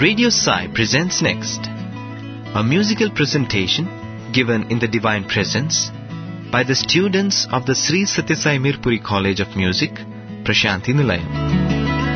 Radio Sai presents next a musical presentation given in the Divine Presence by the students of the Sri Sathya Sai Mirpuri College of Music, Prashanthi Nilayam.